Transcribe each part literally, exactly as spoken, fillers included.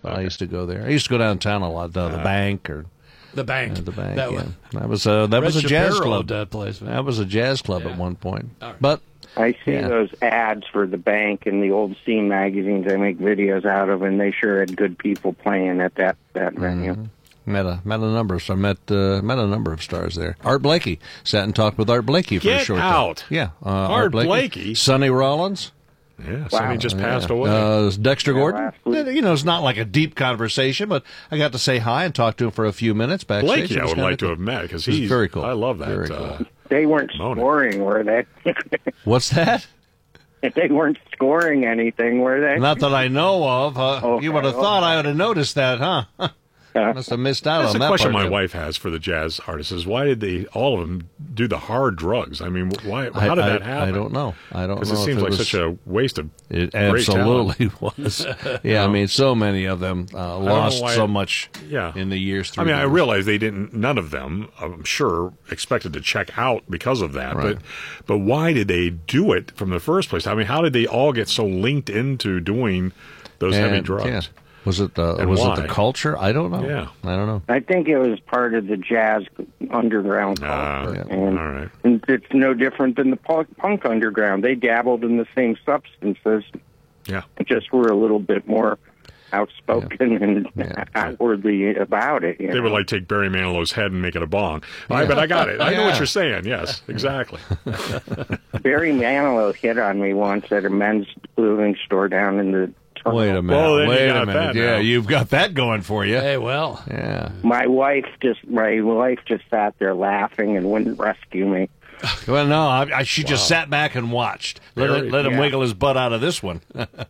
Okay. I used to go there. I used to go downtown a lot, uh, the uh, bank or the bank. Uh, the bank. That, yeah. that was a that Red was a jazz Shapiro club. That place. Man. That was a jazz club yeah. at one point. Right. But I see yeah. those ads for the bank in the old scene magazines I make videos out of, and they sure had good people playing at that that venue. Mm-hmm. Met a met a number of so met uh, met a number of stars there. Art Blakey sat and talked with Art Blakey for Get a short out. time. Yeah, uh, Art, Art Blakey. Blakey. Sonny Rollins. Yeah, wow. Sonny just passed yeah. away. Uh, Dexter yeah, Gordon. You know, it's not like a deep conversation, but I got to say hi and talk to him for a few minutes backstage. Blakey, I would like to have met because he's very cool. I love that. Very cool. Uh, they weren't Mona. scoring, were they? What's that? They weren't scoring anything, were they? Not that I know of. Uh, okay, you would have okay. thought I would have noticed that, huh? Must have missed out That's on a that question part. my wife has for the jazz artists is why did they all of them do the hard drugs? I mean, why? How did I, that I, happen? I don't know. I don't know. Because it seems it like was, such a waste of It great absolutely talent. was. Yeah, I mean, so many of them uh, lost why so it- much yeah. in the years through. I mean, I the- realize they didn't. None of them, I'm sure, expected to check out because of that. Right. But, but why did they do it from the first place? I mean, how did they all get so linked into doing those And, heavy drugs? yeah. Was it the And was why? it the culture? I don't know. Yeah. I don't know. I think it was part of the jazz underground Ah, culture. yeah. And, All right. and it's no different than the punk, punk underground. They dabbled in the same substances, Yeah. just were a little bit more outspoken yeah. and Yeah. outwardly about it. You They know? would like take Barry Manilow's head and make it a bong. I bet I got it. I know Yeah. what you're saying. Yes, exactly. Barry Manilow hit on me once at a men's clothing store down in the terminal. Wait a minute. Well, then you Wait got a minute. that Yeah, now. you've got that going for you. Hey, well. Yeah. My wife just my wife just sat there laughing and wouldn't rescue me. Well, no, I, I, she just sat back and watched. Let, Very- it, let him yeah. wiggle his butt out of this one.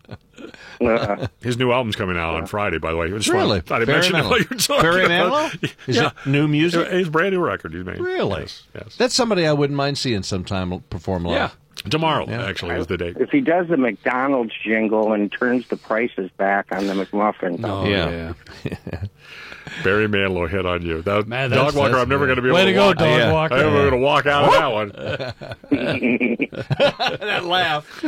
Uh, His new album's coming out on Friday, by the way. I just Really? wanted- thought I'd Barry mention it Manilow. while you're talking Barry about- Manilow? Is yeah. it new music? It's a brand new record he's made. Really? Yes. yes. That's somebody I wouldn't mind seeing sometime perform live. Yeah. Tomorrow, Yeah. actually, is the date. if he does the McDonald's jingle and turns the prices back on the McMuffin, Oh, Yeah. yeah. Barry Manilow hit on you. That, Man, Dog that's- Walker, that's I'm never going to be able Way to to go, walk. Dog Yeah. Walker. I'm never going to walk out of that one. That laugh.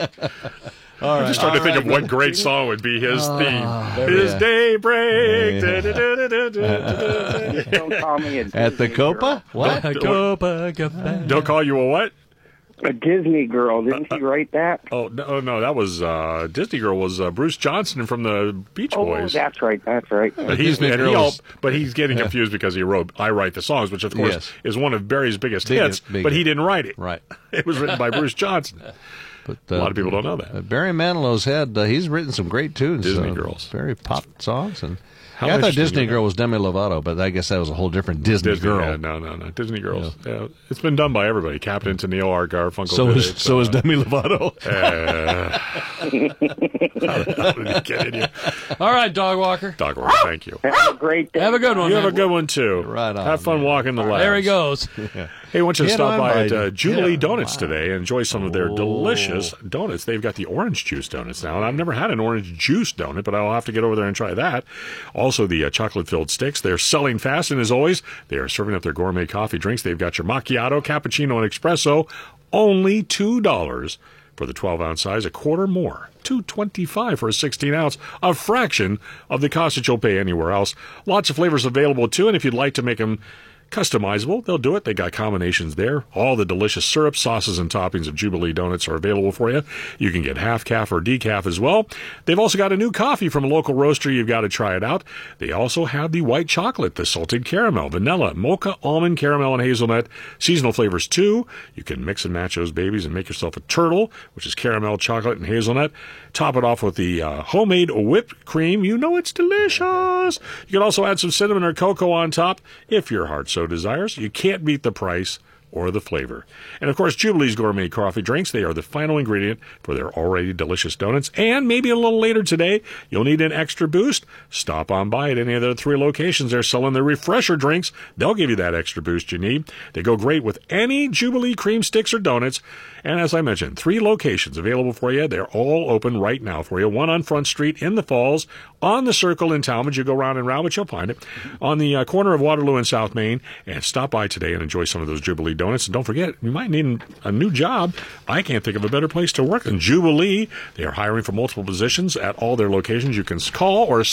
I'm just trying to think of what great song would be his theme. His yeah. daybreak. Yeah. Da-da-da-da-da-da-da. don't call me a At the Disney Copa? What? Copacabana. Don't call you a what? girl. A Disney girl, didn't he write that? Oh no, no, that was uh, Disney Girl was uh, Bruce Johnson from the Beach Oh, Boys. that's right, that's right. But he's Disney and he Girl all, is- but he's getting confused because he wrote "I Write the Songs," which of course Yes. is one of Barry's biggest Biggest- hits. big but he hit. didn't write it. Right. It was written by Bruce Johnson. But, A lot of people don't know that. Uh, Barry Manilow's had, uh, he's written some great tunes. Disney uh, Girls. Very pop songs. And How yeah, I thought interesting Disney is Girl was Demi Lovato, but I guess that was a whole different Disney, Disney, Girl. yeah, no, no, no. Disney Girls. Yeah. It's been done by everybody. Captain Tennille, Art Garfunkel. So did is it, so is uh, Demi Lovato. uh, how did- how did he get in here? All right, Dog Walker. Dog Walker, thank you. Have a great day. Have a good one. You have a man. good one, too. Right on, Have fun man. walking the labs. There he goes. Hey, why don't you Get stop on by by- at uh, Jubilee yeah, Donuts wow. today and enjoy some of their Oh. delicious donuts. They've got the orange juice donuts now, and I've never had an orange juice donut, but I'll have to get over there and try that. Also, the uh, chocolate-filled sticks. They're selling fast, and as always, they are serving up their gourmet coffee drinks. They've got your macchiato, cappuccino, and espresso, only two dollars for the twelve-ounce size, a quarter more. two twenty-five for a sixteen ounce, a fraction of the cost that you'll pay anywhere else. Lots of flavors available, too, and if you'd like to make them customizable, they'll do it. They got combinations there. All the delicious syrups, sauces, and toppings of Jubilee Donuts are available for you. You can get half calf or decaf as well. They've also got a new coffee from a local roaster. You've got to try it out. They also have the white chocolate, the salted caramel, vanilla, mocha, almond, caramel, and hazelnut. Seasonal flavors, too. You can mix and match those babies and make yourself a turtle, which is caramel, chocolate, and hazelnut. Top it off with the uh, homemade whipped cream. You know it's delicious. You can also add some cinnamon or cocoa on top if your heart so desires. You can't beat the price or the flavor. And of course, Jubilee's gourmet coffee drinks, they are the final ingredient for their already delicious donuts. And maybe a little later today, you'll need an extra boost. Stop on by at any of their three locations. They're selling their refresher drinks. They'll give you that extra boost you need. They go great with any Jubilee cream sticks or donuts. And as I mentioned, three locations available for you. They're all open right now for you. One on Front Street in the Falls, on the Circle in Talmadge. You go round and round, but you'll find it. On the uh, corner of Waterloo and South Main. And stop by today and enjoy some of those Jubilee donuts. And don't forget, you might need a new job. I can't think of a better place to work than Jubilee. They are hiring for multiple positions at all their locations. You can call or